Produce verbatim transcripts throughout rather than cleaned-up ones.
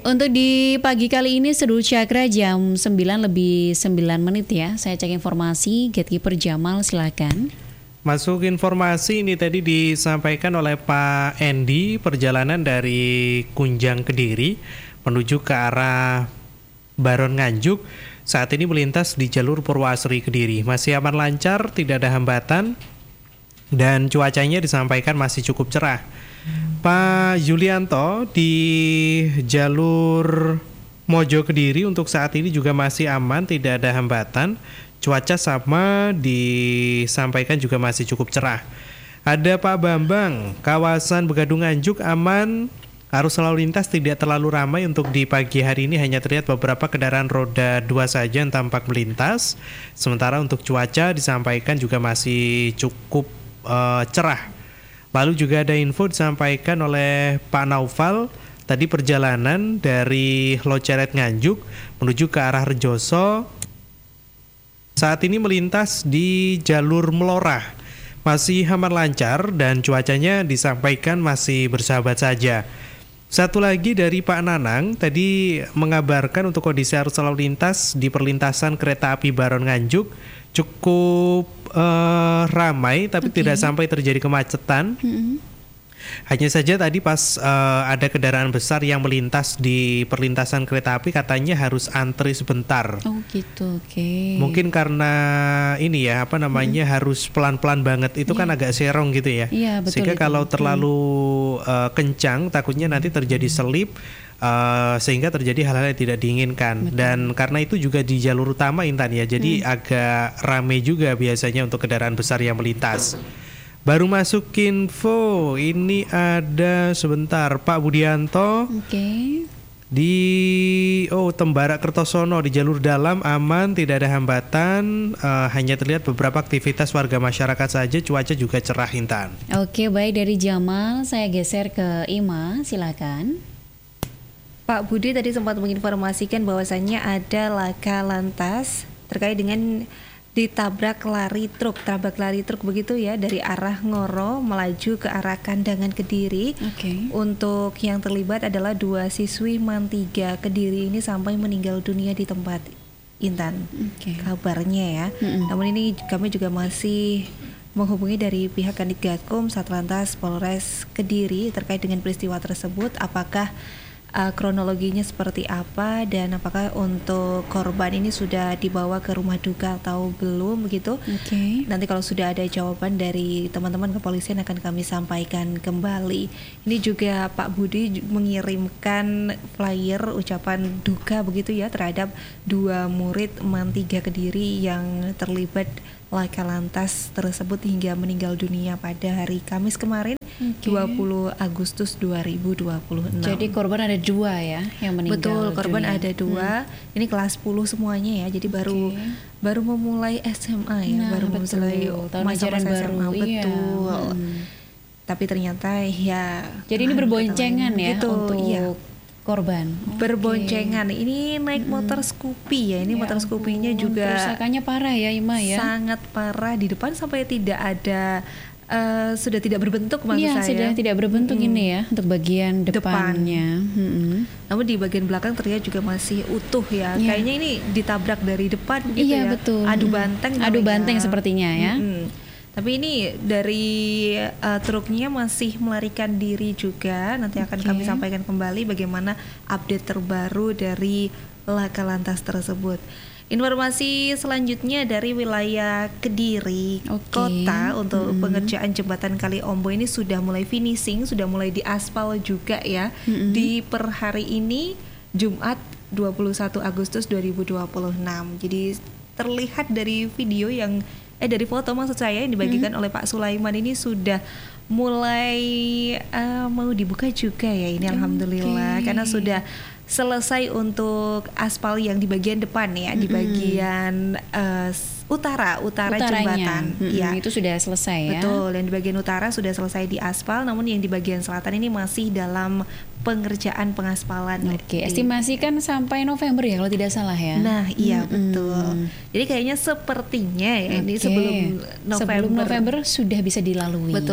Untuk di pagi kali ini Seduh Cakra jam sembilan lebih sembilan menit ya. Saya cek informasi, Gatekeeper Jamal silakan. Masuk informasi ini tadi disampaikan oleh Pak Endi, perjalanan dari Kunjang Kediri menuju ke arah Baron Nganjuk saat ini melintas di jalur Purwasri Kediri. Masih aman lancar, tidak ada hambatan dan cuacanya disampaikan masih cukup cerah. Pak Yulianto di jalur Mojo Kediri untuk saat ini juga masih aman, tidak ada hambatan. Cuaca sama disampaikan juga masih cukup cerah. Ada Pak Bambang, kawasan Begadung Nganjuk aman, arus lalu lintas tidak terlalu ramai untuk di pagi hari ini, hanya terlihat beberapa kendaraan roda dua saja yang tampak melintas. Sementara untuk cuaca disampaikan juga masih cukup uh, cerah. Lalu juga ada info disampaikan oleh Pak Naufal, tadi perjalanan dari Loceret Nganjuk menuju ke arah Rejoso saat ini melintas di jalur Melorah. Masih aman lancar dan cuacanya disampaikan masih bersahabat saja. Satu lagi dari Pak Nanang tadi mengabarkan untuk kondisi arus lalu lintas di perlintasan kereta api Baron Nganjuk cukup uh, ramai tapi okay. tidak sampai terjadi kemacetan. Mm-hmm. Hanya saja tadi pas uh, ada kendaraan besar yang melintas di perlintasan kereta api katanya harus antri sebentar. Oh gitu, oke. Okay. Mungkin karena ini ya apa namanya hmm. harus pelan-pelan banget. Itu yeah. kan agak serong gitu ya. Yeah, betul, sehingga itu. kalau terlalu uh, kencang takutnya nanti terjadi selip. Uh, sehingga terjadi hal-hal yang tidak diinginkan. Betul. Dan karena itu juga di jalur utama Intan ya, jadi hmm. agak rame juga biasanya untuk kendaraan besar yang melintas. Baru masuk info, ini ada sebentar Pak Budianto. Oke. Okay. Di oh Tembara Kertosono di jalur dalam aman, tidak ada hambatan, uh, hanya terlihat beberapa aktivitas warga masyarakat saja, cuaca juga cerah Intan. Oke, baik, dari Jamal saya geser ke Ima, silakan. Pak Budi tadi sempat menginformasikan bahwasannya ada laka lantas terkait dengan ditabrak lari truk, tabrak lari truk begitu ya, dari arah Ngoro melaju ke arah Kandangan Kediri. Okay. Untuk yang terlibat adalah dua siswi MAN tiga Kediri ini sampai meninggal dunia di tempat, Intan. Okay. Kabarnya ya. Mm-hmm. Namun ini kami juga masih menghubungi dari pihak Kanit Gakum Satlantas Polres Kediri terkait dengan peristiwa tersebut, apakah Uh, kronologinya seperti apa dan apakah untuk korban ini sudah dibawa ke rumah duka atau belum begitu. Okay. Nanti kalau sudah ada jawaban dari teman-teman kepolisian akan kami sampaikan kembali. Ini juga Pak Budi mengirimkan flyer ucapan duka begitu ya terhadap dua murid MAN tiga Kediri yang terlibat laka lantas tersebut hingga meninggal dunia pada hari Kamis kemarin. Okay. dua puluh Agustus dua ribu dua puluh enam. Jadi korban ada dua ya yang meninggal. Betul, korban dunia. ada dua. Hmm. Ini kelas sepuluh semuanya ya. Jadi baru okay. baru memulai S M A ya, nah, baru betul. memulai masa-masa S M A, iya. betul. Hmm. Tapi ternyata ya. Jadi ini berboncengan ya gitu, untuk iya. korban. Berboncengan. Okay. Ini naik hmm. motor Scoopy ya. Ini ya motor Scoopy-nya juga kerusakannya parah ya, Ima ya. Sangat parah, di depan sampai tidak ada Uh, sudah tidak berbentuk maksud ya, saya. Sudah tidak berbentuk hmm. ini ya untuk bagian depannya. Depan. Hmm. Namun di bagian belakang terlihat juga masih utuh ya. ya. Kayaknya ini ditabrak dari depan gitu iya, ya. Betul. Adu banteng. Adu banteng sepertinya ya. Hmm. Tapi ini dari uh, truknya masih melarikan diri juga. Nanti akan okay. kami sampaikan kembali bagaimana update terbaru dari laka lantas tersebut. Informasi selanjutnya dari wilayah Kediri okay. Kota untuk mm-hmm. pengerjaan jembatan Kali Ombo ini sudah mulai finishing, sudah mulai diaspal juga ya. Mm-hmm. Di per hari ini Jumat dua puluh satu Agustus dua ribu dua puluh enam. Jadi terlihat dari video yang eh dari foto maksud saya yang dibagikan mm-hmm. oleh Pak Sulaiman ini sudah mulai uh, mau dibuka juga ya ini alhamdulillah okay. karena sudah selesai untuk aspal yang di bagian depan ya, mm-hmm. di bagian uh, utara, utara Utaranya. jembatan. Mm-hmm. Ya. Itu sudah selesai ya. Betul, yang di bagian utara sudah selesai diaspal, namun yang di bagian selatan ini masih dalam pengerjaan pengaspalan. Oke, estimasi kan sampai November ya kalau tidak salah ya. Nah, iya mm-hmm. betul. Jadi kayaknya sepertinya ya okay. ini sebelum November. Sebelum November sudah bisa dilalui. Betul, sudah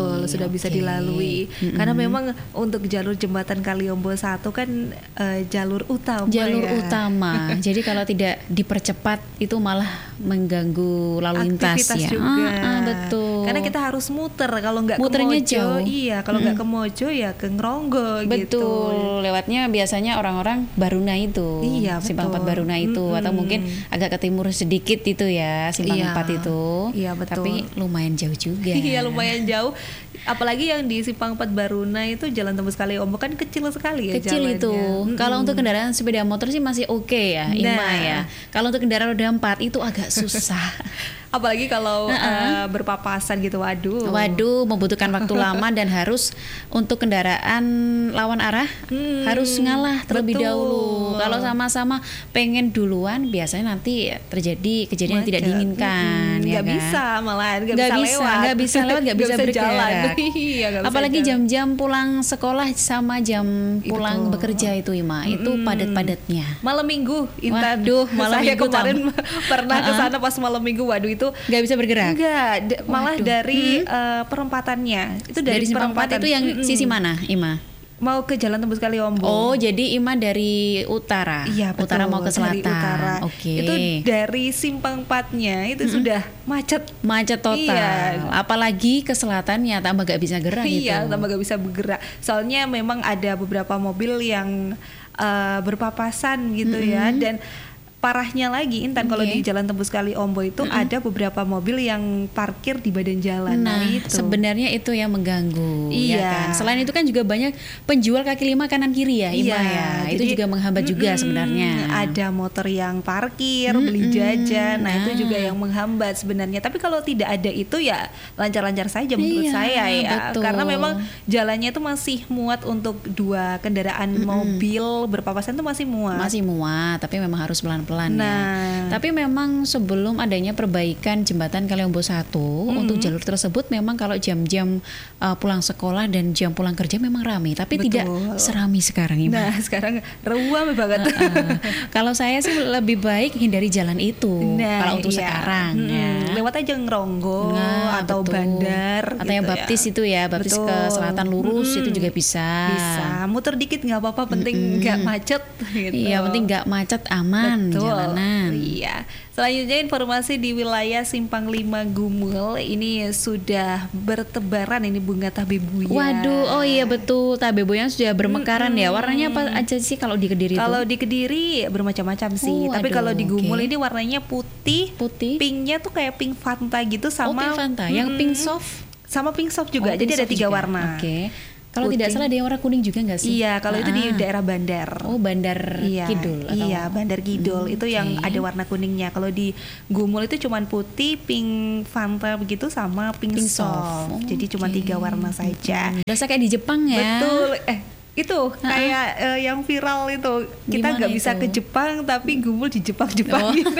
sudah bisa Oke. dilalui. Mm-mm. Karena memang untuk jalur jembatan Kaliombo satu kan eh, jalur utama Jalur ya. utama. Jadi kalau tidak dipercepat itu malah mengganggu lalu lintas Aktivitas ya. juga. Ah, ah, betul. Karena kita harus muter, kalau nggak ke Muternya Mojo, jauh. iya, kalau nggak Mm-mm. ke Mojo ya ke Ngronggo gitu. Betul, lewatnya biasanya orang-orang Baruna itu, Iya, Simpang betul. empat Baruna itu, Mm-mm. atau mungkin agak ke timur sedikit itu ya, Simpang Iya. empat itu. Iya, betul. Tapi lumayan jauh juga. Iya, lumayan jauh. Apalagi yang di Simpang empat Baruna itu jalan tembus Kaliombo kan kecil sekali ya Kecil jalannya. itu. Mm-mm. Kalau untuk kendaraan sepeda motor sih masih oke ya, Ima Nah. ya. Kalau untuk kendaraan roda empat itu agak susah. Apalagi kalau Uh-uh. eh, berpapasan gitu, waduh. Waduh, membutuhkan waktu lama dan harus untuk kendaraan lawan arah Hmm, harus ngalah terlebih betul. dahulu. Kalau sama-sama pengen duluan, biasanya nanti terjadi kejadian yang tidak Macet. diinginkan. Mm-mm, ya nggak kan? bisa malahan, nggak Nggak bisa, bisa, lewat, nggak bisa lewat, nggak bisa jalan. bergerak. Iya, nggak bisa Apalagi jalan. jam-jam pulang sekolah sama jam Ih, pulang betul. bekerja itu, Ima. Itu Mm-mm. padat-padatnya. Malam minggu, Intan. Waduh, malam Saya minggu kemarin pernah ke Uh-uh. sana pas malam minggu, waduh itu Nggak bisa bergerak. enggak, d- malah Waduh. dari Hmm. eh, perempatannya. Itu dari, Dari Simpang empat perempatan. itu yang Mm-mm. sisi mana, Ima? Mau ke Jalan Tembus Kaliombo. Oh, jadi Ima dari utara. Iya, betul. Utara mau ke Dari selatan. utara. Oke. Itu dari Simpang empatnya itu sudah macet. Macet total. Iya. Apalagi ke selatannya tambah gak bisa gerak gitu. Iya, tambah gak bisa bergerak. Soalnya memang ada beberapa mobil yang eh, berpapasan gitu ya, dan parahnya lagi Intan kalau Oke. di Jalan Tembus Kaliombo itu ada beberapa mobil yang parkir di badan jalan. Nah, itu. sebenarnya itu yang mengganggu, Iya. ya kan. Selain itu kan juga banyak penjual kaki lima kanan kiri ya, Ima ya. Itu jadi, juga menghambat juga mm-mm, sebenarnya. Ada motor yang parkir, Mm-mm, beli jajan, nah, nah. itu juga yang menghambat sebenarnya. Tapi kalau tidak ada itu ya lancar-lancar saja menurut Iya, saya ya. betul. Karena memang jalannya itu masih muat untuk dua kendaraan mobil berpapasan itu masih muat. Masih muat, tapi memang harus pelan-pelan ya. Nah. Tapi memang sebelum adanya perbaikan jembatan Kaliombo satu untuk jalur tersebut, memang kalau jam-jam uh, pulang sekolah dan jam pulang kerja memang ramai, tapi Betul. tidak serami sekarang ini. Nah, sekarang ruam banget. Uh, kalau saya sih lebih baik hindari jalan itu. Nah, kalau untuk iya. sekarang Mm-mm. ya. Lewat aja Ngronggo Nah, atau betul. Bandar atau gitu yang ya. baptis itu ya, baptis ke Betul. selatan lurus Mm-mm. itu juga bisa. Bisa, muter dikit nggak apa-apa, penting nggak macet gitu. Iya, penting nggak macet, aman Betul. jalanan. Iya. Selanjutnya informasi di wilayah Simpang lima Gumul ini sudah bertebaran ini bunga tabebuya. Waduh, oh iya betul, tabeboyang sudah bermekaran ya. Warnanya apa aja sih kalau di Kediri Kalau itu? di Kediri bermacam-macam sih, Oh, tapi aduh, kalau di Gumul oke. ini warnanya putih, Putih. pinknya tuh kayak pink Fanta gitu Oh, sama pink Fanta. Yang pink Mm-mm. soft? sama pink soft juga. Oh, Jadi pink ada soft tiga juga. warna. Oke. Kalau Putih. tidak salah ada yang warna kuning juga nggak sih? Iya, kalau itu di Ah. daerah Bandar. Oh, Bandar Iya, Kidul atau? iya Bandar Kidul Hmm, itu yang oke. ada warna kuningnya. Kalau di Gumul itu cuman putih, pink Fanta begitu sama pink, Pink soft. soft. Oh, Jadi cuma oke. tiga warna saja. Berasa kayak di Jepang ya. Betul. Eh itu kayak eh, yang viral itu kita Gimana nggak bisa itu? ke Jepang tapi Gumul di Jepang-Jepang Oh. gitu.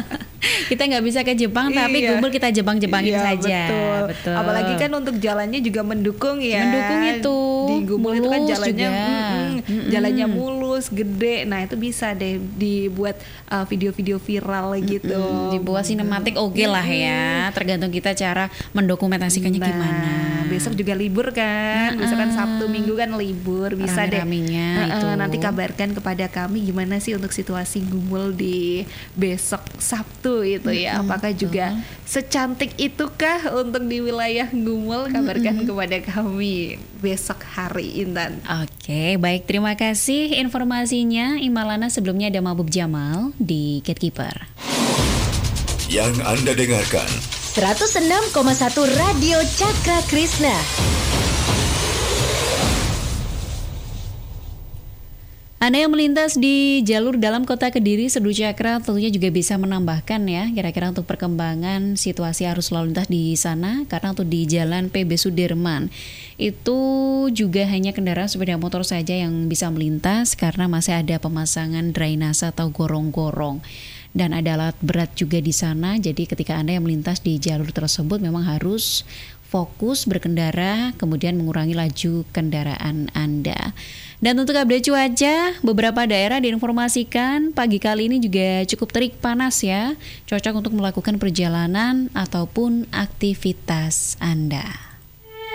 Kita nggak bisa ke Jepang tapi Iya. Gumul kita Jepang-Jepangin Iya, saja. betul. Betul. Apalagi kan untuk jalannya juga mendukung ya. Mendukung itu. Di Gumul itu kan Mulus jalannya juga. mm-mm, Mm-mm. jalannya mulus, gede. Nah, itu bisa deh dibuat uh, video-video viral gitu. Hmm, dibuat sinematik oke lah ya, tergantung kita cara mendokumentasikannya Nah, gimana. besok juga libur kan. Besok kan Sabtu Minggu kan libur. Bisa deh. Rame-ramenya Uh-uh, itu. Nanti kabarkan kepada kami gimana sih untuk situasi Gumul di besok Sabtu itu ya. Apakah juga secantik itukah untuk di wilayah Gumul? Kabarkan kepada kami besok hari, Intan. Oke, baik, terima kasih informasinya Imalana. Sebelumnya ada Mabub Jamal di Gatekeeper. Yang Anda dengarkan seratus enam koma satu Radio Cakra Krishna. Anda yang melintas di jalur dalam kota Kediri, Sedu Cakra tentunya juga bisa menambahkan ya kira-kira untuk perkembangan situasi arus lalu lintas di sana, karena untuk di Jalan P B Sudirman itu juga hanya kendaraan sepeda motor saja yang bisa melintas karena masih ada pemasangan drainase atau gorong-gorong. Dan ada alat berat juga di sana, jadi ketika Anda yang melintas di jalur tersebut memang harus fokus berkendara, kemudian mengurangi laju kendaraan Anda. Dan untuk update cuaca, beberapa daerah diinformasikan pagi kali ini juga cukup terik panas ya, cocok untuk melakukan perjalanan ataupun aktivitas Anda.